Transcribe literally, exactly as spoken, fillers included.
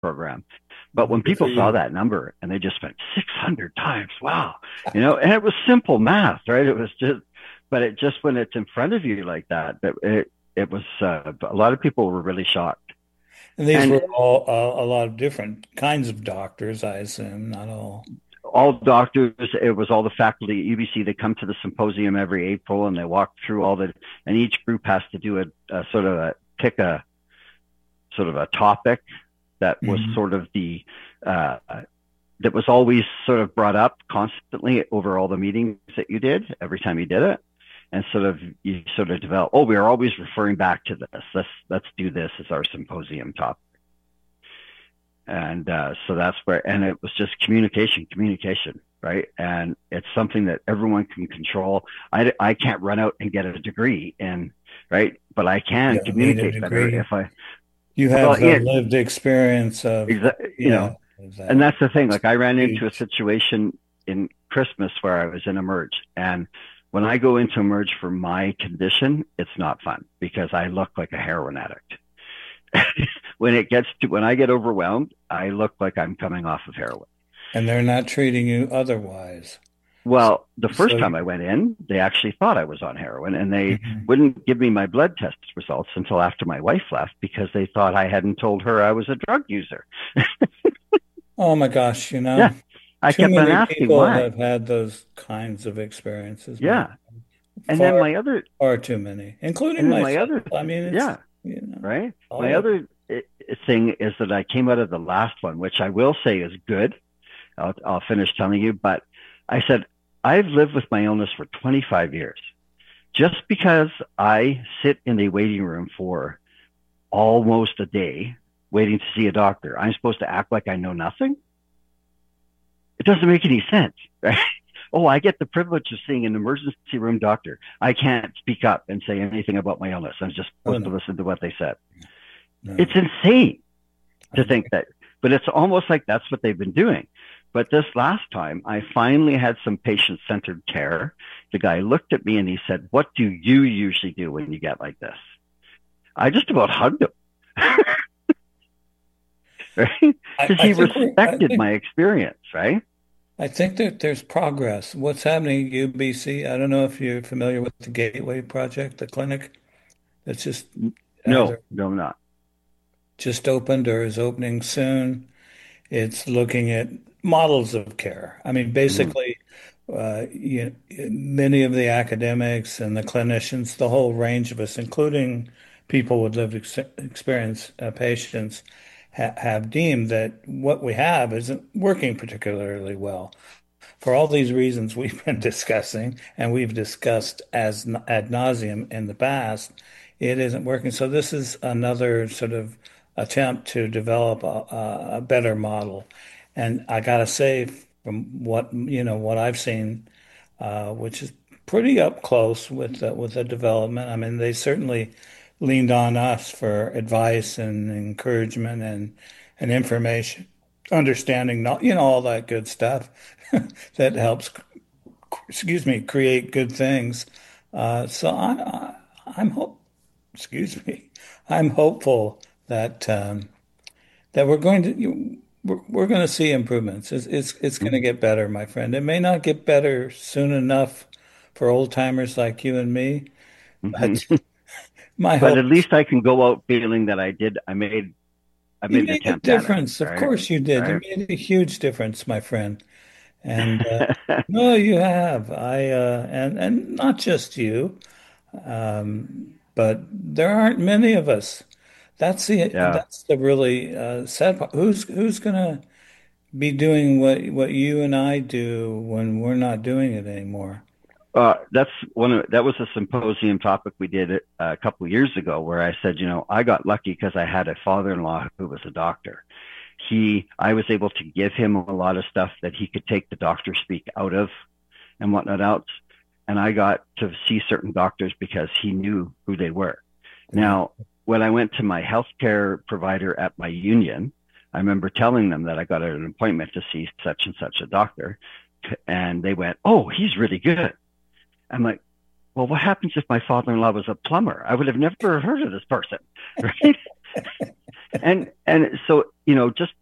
program. But when Good for people saw you. that number and they just went six hundred times, wow, you know, and it was simple math, right? It was just, but it just when it's in front of you like that, that it it was uh, a lot of people were really shocked. And these And were all uh, a lot of different kinds of doctors, I assume, not all. all doctors, it was all the faculty at U B C. They come to the symposium every April and they walk through all the, and each group has to do a, a sort of a pick a sort of a topic that was Mhm. sort of the uh, that was always sort of brought up constantly over all the meetings that you did every time you did it, and sort of you sort of develop. Oh, we are always referring back to this. Let's let's do this as our symposium topic. And uh, so that's where, and it was just communication, communication, right? And it's something that everyone can control. I, I can't run out and get a degree in, right? But I You can don't need a communicate better degree. if I, You have well, the yeah, lived experience of, exa- you yeah, know, of and that. that's the thing. It's Like I ran into a huge. situation in Christmas where I was in Emerge, and when I go into Emerge for my condition, it's not fun because I look like a heroin addict. when it gets to when I get overwhelmed, I look like I'm coming off of heroin. And they're not treating you otherwise. So, Well, the so first time I went in, they actually thought I was on heroin, and they mhm. wouldn't give me my blood test results until after my wife left because they thought I hadn't told her I was a drug user. Oh my gosh, you Yeah, know, I too kept on many asking people why. have had those kinds of experiences, my Yeah, and then far, my other, far too many, including and then my myself. other, I mean, it's, yeah, you know, right. all My of other eh, thing is that I came out of the last one, which I will say is good. I'll, I'll finish telling you, but I said I've lived with my illness for twenty-five years. Just because I sit in a waiting room for almost a day waiting to see a doctor, I'm supposed to act like I know nothing? It doesn't make any sense, right? Oh, I get the privilege of seeing an emergency room doctor. I can't speak up and say anything about my illness. I'm just oh supposed to no, listen to what they said. It's no, insane I to agree. think that, but it's almost like that's what they've been doing. But this last time, I finally had some patient centered care. The guy looked at me and he said, "What do you usually do when you get like this?" I just about hugged him, right? I, Because I he think we're, I respected think, my experience, right? I think that there's progress. What's happening at U B C? I don't know if you're familiar with the Gateway Project, the clinic that's just No, either no, I'm not. just opened or is opening soon. It's looking at models of care. I mean, Mm-hmm. basically, uh, you, many of the academics and the clinicians, the whole range of us, including people with lived ex experience, uh, patients, ha have deemed that what we have isn't working particularly well. For all these reasons we've been discussing, and we've discussed as ad nauseum in the past, it isn't working. So this is another sort of attempt to develop a, a better model. And I gotta say, from what you know, what I've seen, uh, which is pretty up close with uh, with the development. I mean, they certainly leaned on us for advice and encouragement and and information, understanding, not you know all that good stuff that helps, excuse me, create good things. Uh, so I, I I'm hope, excuse me, I'm hopeful that um, that we're going to you, we're, we're going to see improvements. It's it's it's going to get better, my friend. It may not get better soon enough for old timers like you and me, but Mm-hmm. my But hope at is least I can go out feeling that I did. I made. I you made an made a attempt at it. difference. Of Right. course you did. You Right. made a huge difference, my friend. And uh, no, you have. I uh, and and not just you, um, but there aren't many of us. That's the Yeah. that's the really uh, sad part. Who's who's gonna be doing what what you and I do when we're not doing it anymore? Uh, that's one of that was a symposium topic we did it a couple of years ago where I said, you know, I got lucky because I had a father-in-law who was a doctor. He, I was able to give him a lot of stuff that he could take the doctor speak out of and whatnot else. And I got to see certain doctors because he knew who they were. Yeah. Now, when I went to my healthcare provider at my union, I remember telling them that I got an appointment to see such and such a doctor. And they went, "Oh, he's really good." I'm like, "Well, what happens if my father-in-law was a plumber? I would have never heard of this person." Right. and and so, you know, just